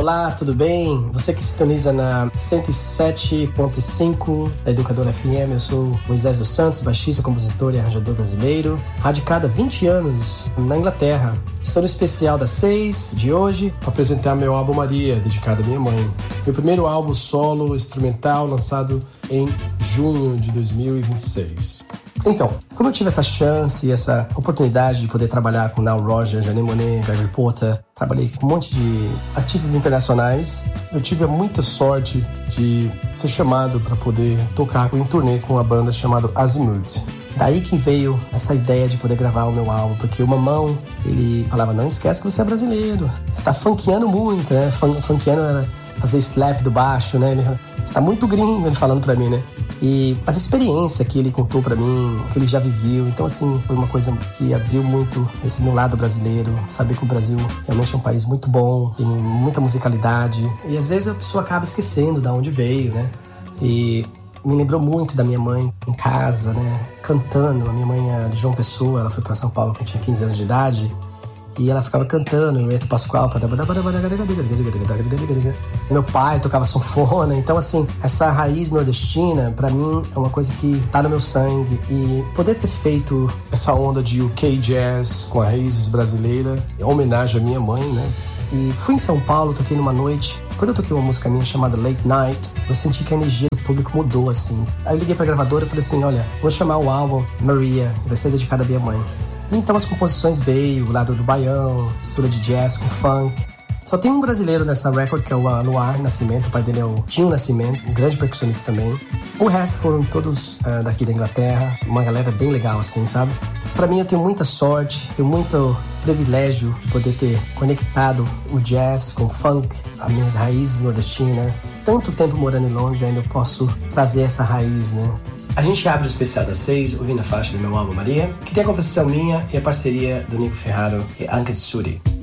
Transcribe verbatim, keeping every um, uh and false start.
Olá, tudo bem? Você que sintoniza na cento e sete ponto cinco da Educadora F M, eu sou Moisés dos Santos, baixista, compositor e arranjador brasileiro, radicado há vinte anos na Inglaterra. Estou no especial das seis de hoje para apresentar meu álbum Maria, dedicado à minha mãe. Meu primeiro álbum solo instrumental lançado em junho de dois mil e vinte e seis. Então, como eu tive essa chance e essa oportunidade de poder trabalhar com Nile Rodgers, Janelle Monáe, Gregory Porter, trabalhei com um monte de artistas internacionais, eu tive muita sorte de ser chamado para poder tocar em turnê com uma banda chamada Azimuth. Daí que veio essa ideia de poder gravar o meu álbum, porque o Mamão, ele falava, não esquece que você é brasileiro, você tá funkeando muito, né? Fun- funkeando era fazer slap do baixo, né? Ele, você tá muito gringo, ele falando pra mim, né? E essa experiência que ele contou pra mim, que ele já viveu, então assim, foi uma coisa que abriu muito esse meu lado brasileiro, saber que o Brasil realmente é um país muito bom, tem muita musicalidade, e às vezes a pessoa acaba esquecendo de onde veio, né? E me lembrou muito da minha mãe em casa, né? Cantando. A minha mãe é de João Pessoa, ela foi pra São Paulo quando eu tinha quinze anos de idade. E ela ficava cantando no Eto Pascoal. Meu pai tocava sanfona. Então, assim, essa raiz nordestina, pra mim, é uma coisa que tá no meu sangue. E poder ter feito essa onda de U K Jazz com as raízes brasileiras, em homenagem à minha mãe, né? E fui em São Paulo, toquei numa noite. Quando eu toquei uma música minha chamada Late Night, eu senti que a energia do público mudou, assim. Aí eu liguei pra gravadora e falei assim, olha, vou chamar o álbum Maria, vai ser dedicado à minha mãe. E então as composições veio, o lado do baião, mistura de jazz com funk. Só tem um brasileiro nessa record, que é o Anuar Nascimento, o pai dele é o Tinho Nascimento, um grande percussionista também. O resto foram todos uh, daqui da Inglaterra, uma galera bem legal, assim, sabe? Pra mim, eu tenho muita sorte, tenho muito privilégio de poder ter conectado o jazz com o funk, as minhas raízes nordestinas. Tanto tempo morando em Londres, ainda eu posso trazer essa raiz, né? A gente abre o especial das seis, ouvindo a faixa do meu álbum Maria, que tem a composição minha e a parceria do Nico Ferraro e Anka Tsuri.